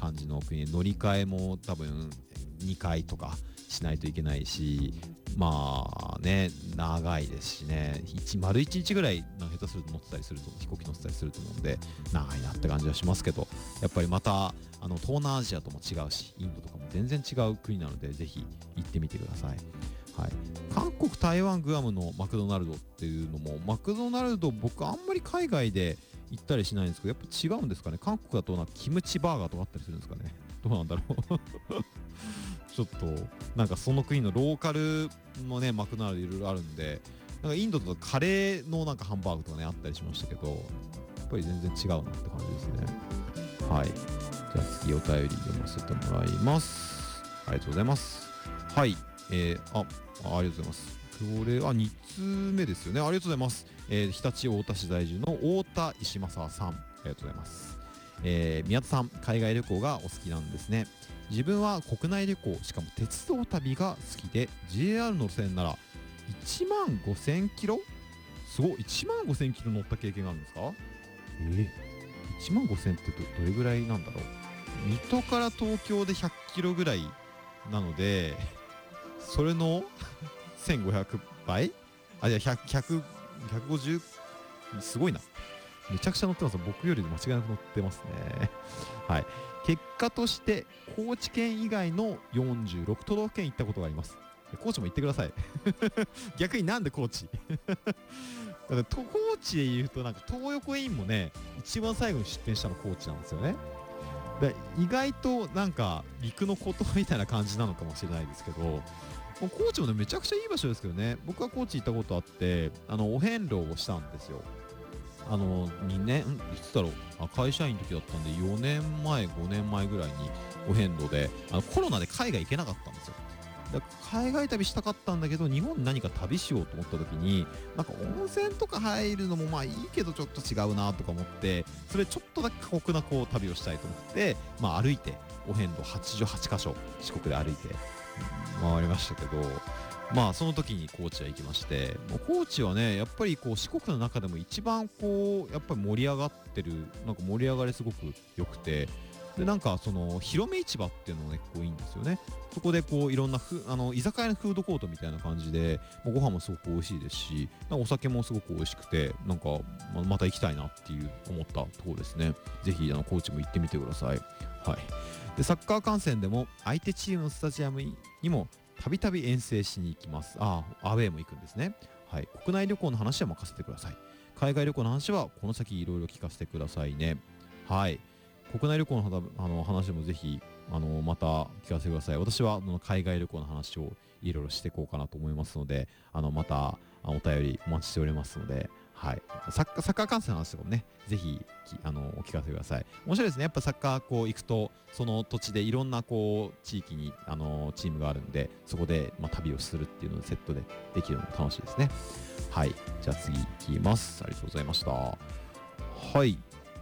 感じの国で、乗り換えも多分2回とかしないといけないし、まあね、長いですしね、丸1日ぐらい下手すると乗ってたりすると、飛行機乗ってたりすると思うんで、長いなって感じはしますけど、やっぱりまた東南アジアとも違うし、インドとかも全然違う国なので、ぜひ行ってみてください。はい、韓国、台湾、グアムのマクドナルドっていうのも、マクドナルド僕あんまり海外で行ったりしないんですけど、やっぱ違うんですかね。韓国だとなんかキムチバーガーとかあったりするんですかね。どうなんだろうちょっとなんかその国のローカルのねマクドナルドいろいろあるんで、なんかインドだとカレーのなんかハンバーグとかねあったりしましたけど、やっぱり全然違うなって感じですね。はい、じゃあ次お便り読ませてもらいます。ありがとうございます。はい、ありがとうございます。これ2通目ですよね。ありがとうございます。日立太田市在住の太田石正さん、ありがとうございます。宮田さん、海外旅行がお好きなんですね。自分は国内旅行、しかも鉄道旅が好きで、 JR の路線なら1万5000キロ、すごい、1万5000キロ乗った経験があるんですか。1万5000ってどれぐらいなんだろう。水戸から東京で100キロぐらいなので、それの1500倍、じゃあ150、すごいな、めちゃくちゃ乗ってます。僕より間違いなく乗ってますね。はい、結果として高知県以外の46都道府県行ったことがあります。高知も行ってください逆になんで高知だから高知で言うと、なんか東横インもね、一番最後に出店したの高知なんですよね。で意外となんか陸の孤島みたいな感じなのかもしれないですけど、高知もねめちゃくちゃいい場所ですけどね。僕は高知行ったことあって、お遍路をしたんですよ。2年いつだろう、会社員の時だったんで4年前5年前ぐらいにお遍路で、コロナで海外行けなかったんですよ。だから海外旅したかったんだけど、日本に何か旅しようと思った時に、なんか温泉とか入るのもまあいいけどちょっと違うなとか思って、それちょっとだけ過酷な旅をしたいと思って、歩いてお遍路88カ所四国で歩いて回りましたけど、その時に高知は行きまして、もう高知はねやっぱり四国の中でも一番やっぱり盛り上がってる、なんか盛り上がりすごく良くて、でなんかその広め市場っていうのもねいいんですよね。そこでいろんな居酒屋のフードコートみたいな感じで、もうご飯もすごく美味しいですし、お酒もすごく美味しくて、なんかまた行きたいなっていう思ったところですね。ぜひ高知も行ってみてください。はい。でサッカー観戦でも相手チームのスタジアムにもたびたび遠征しに行きます。アウェーも行くんですね。はい。国内旅行の話は任せてください。海外旅行の話はこの先いろいろ聞かせてくださいね。はい。国内旅行の話もぜひまた聞かせてください。私は海外旅行の話をいろいろしていこうかなと思いますので、またお便りお待ちしておりますので、はい、サッカー観戦の話とかもね、ぜひお聞かせください。面白いですね。やっぱサッカー行くと、その土地でいろんな地域にチームがあるんで、そこで旅をするっていうのでセットでできるのも楽しいですね。はい、じゃあ次いきます。ありがとうございました。はい、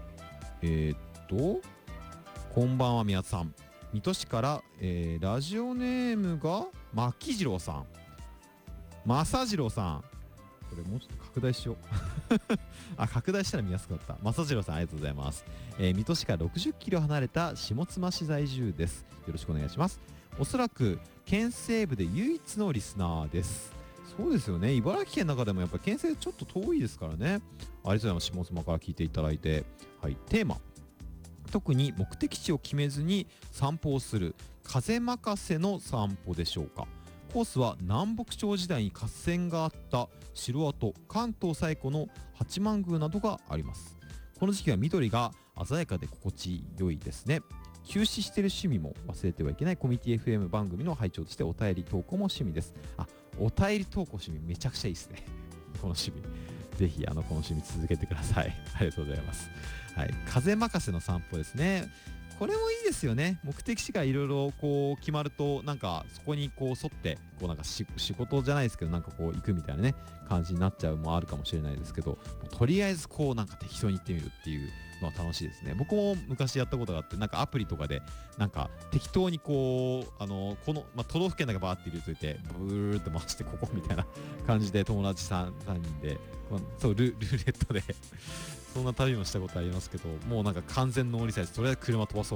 こんばんは宮津さん。水戸市から、ラジオネームが牧次郎さん、正次郎さん、これもうちょっと拡大しよう拡大したら見やすかった。正次郎さん、ありがとうございます。水戸市から60キロ離れた下妻市在住です。よろしくお願いします。おそらく県西部で唯一のリスナーです。そうですよね。茨城県の中でもやっぱり県西ちょっと遠いですからね。ありがとうございます。下妻から聞いていただいて。はい、テーマ、特に目的地を決めずに散歩をする風任せの散歩でしょうか。コースは南北朝時代に合戦があった城跡、関東最古の八幡宮などがあります。この時期は緑が鮮やかで心地よいですね。休止している趣味も忘れてはいけないコミュニティ FM 番組の拝聴として、お便り投稿も趣味です。お便り投稿趣味めちゃくちゃいいですねこの趣味ぜひこの趣味続けてくださいありがとうございます。はい、風任せの散歩ですね。これもいいですよね。目的地がいろいろ決まると、なんかそこに沿ってなんか仕事じゃないですけど、なんか行くみたいなね感じになっちゃうもあるかもしれないですけど、とりあえずなんか適当に行ってみるっていうのは楽しいですね。僕も昔やったことがあって、なんかアプリとかでなんか適当にこの、都道府県だけバーって入れといて、ブーって回してここみたいな感じで、友達3人でそうルーレットでそんな旅もしたことありますけど、もうなんか完全ノーリサイズ、とりあえず車飛ばそう